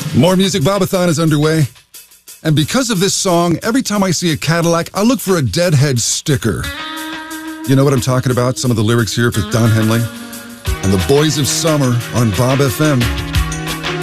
More Music Bobathon is underway. And because of this song, every time I see a Cadillac, I look for a Deadhead sticker. You know what I'm talking about? Some of the lyrics here for Don Henley and the Boys of Summer on Bob FM.